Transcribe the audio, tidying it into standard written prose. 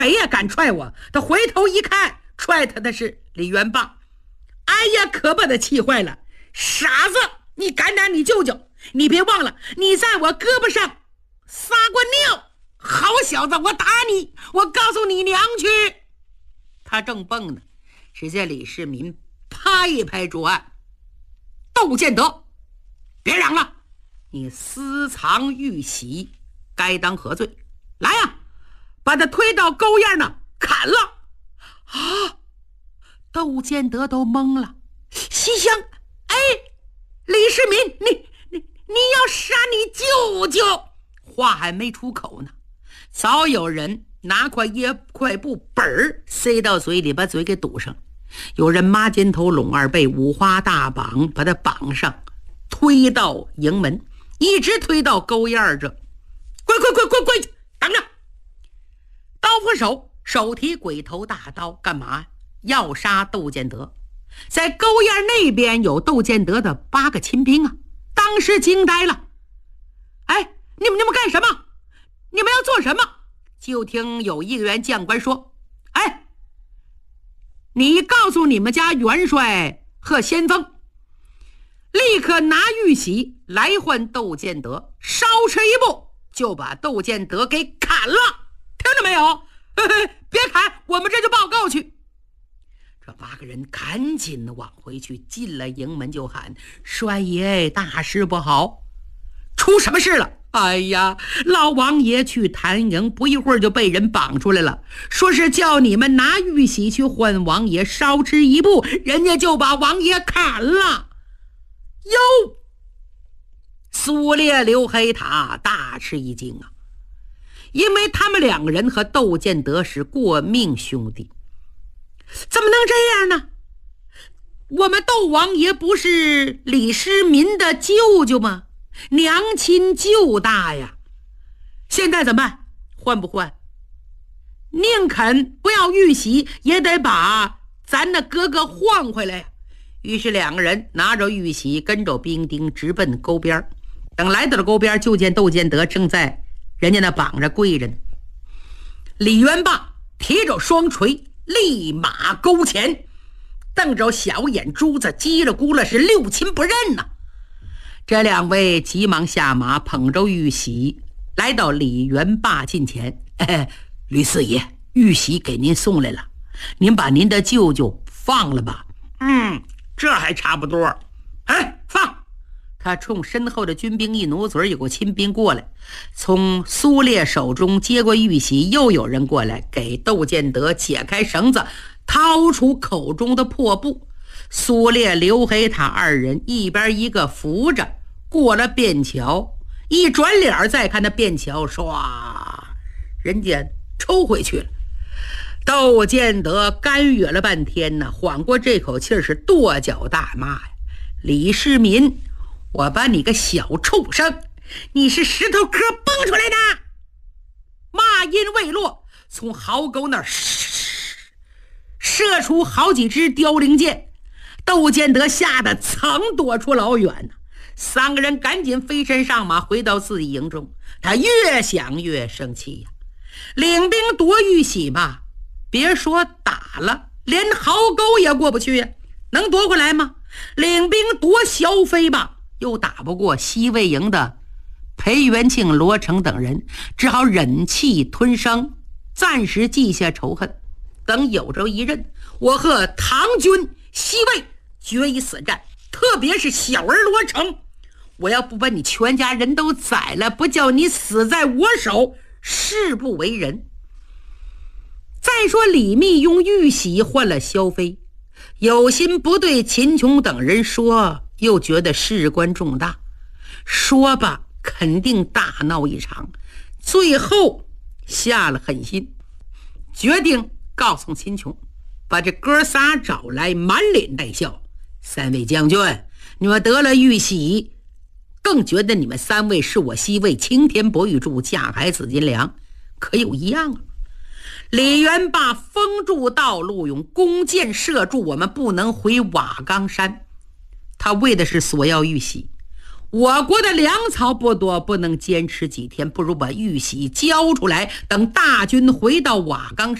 谁也敢踹我？他回头一看，踹他的是李元霸。哎呀，可把他气坏了！傻子，你敢打你舅舅？你别忘了，你在我胳膊上撒过尿！好小子，我打你！我告诉你娘去！他正蹦呢，只见李世民啪一拍桌案：“窦建德，别嚷了！你私藏玉玺，该当何罪？来呀，把他推到沟沿那砍了！”啊！窦建德都懵了。西厢，哎，李世民，你要杀你舅舅！话还没出口呢，早有人拿块布本儿塞到嘴里，把嘴给堵上。有人抹肩头拢二背，五花大绑把他绑上，推到营门，一直推到沟沿这。跪，等着！刀斧手提鬼头大刀，干嘛？要杀窦建德。在沟沿那边有窦建德的8个亲兵啊，当时惊呆了。哎，你们干什么？你们要做什么？就听有一个员将官说：“哎，你告诉你们家元帅和先锋，立刻拿玉玺来换窦建德，稍迟一步就把窦建德给砍了。听着没有？别砍，我们这就报告去。”这8个人赶紧往回去，进了营门就喊：“帅爷，大事不好，出什么事了？”哎呀，老王爷去谭营，不一会儿就被人绑出来了，说是叫你们拿玉玺去换王爷，稍迟一步，人家就把王爷砍了。哟！苏烈、刘黑塔大吃一惊啊，因为他们2个人和窦建德是过命兄弟。怎么能这样呢？我们窦王爷不是李世民的舅舅吗？娘亲舅大呀！现在怎么办？换不换？宁肯不要玉玺，也得把咱的哥哥换回来呀！于是2个人拿着玉玺，跟着兵丁直奔沟边。等来到了沟边，就见窦建德正在人家那绑着跪着呢。李元霸提着双锤，立马勾前，瞪着小眼珠子，叽里咕噜是六亲不认呐。这2位急忙下马，捧着玉玺来到李元霸近前：“吕四爷，玉玺给您送来了，您把您的舅舅放了吧。”“这还差不多。”“放！”他冲身后的军兵一努嘴，有个亲兵过来，从苏烈手中接过玉玺，又有人过来给窦建德解开绳子，掏出口中的破布。苏烈、刘黑塔2人一边一个扶着过了便桥，一转脸再看那便桥，唰，人家抽回去了。窦建德干哕了半天呢，缓过这口气是跺脚大骂呀：“李世民，我把你个小畜生，你是石头壳蹦出来的！”话音未落，从壕沟那儿射出好几支凋零箭。窦建德吓得曾躲出老远呢。3个人赶紧飞身上马，回到自己营中。他越想越生气呀，领兵夺玉玺吧，别说打了，连壕沟也过不去呀，能夺回来吗？领兵夺萧飞吧，又打不过西魏营的裴元庆、罗成等人，只好忍气吞声，暂时记下仇恨。等有朝一日，我和唐军西魏决一死战，特别是小儿罗成，我要不把你全家人都宰了，不叫你死在我手，誓不为人。再说李密用玉玺换了萧飞，有心不对秦琼等人说，又觉得事关重大，说吧肯定大闹一场，最后下了狠心，决定告诉秦琼，把这哥仨找来，满脸带笑：“3位将军，你们得了玉玺，更觉得你们3位是我西魏擎天博玉柱，架海紫金梁，可有一样啊？李元霸封住道路，用弓箭射住我们，不能回瓦岗山。他为的是索要玉玺， 我国的粮草不多，不能坚持几天，不如把玉玺交出来，等大军回到瓦岗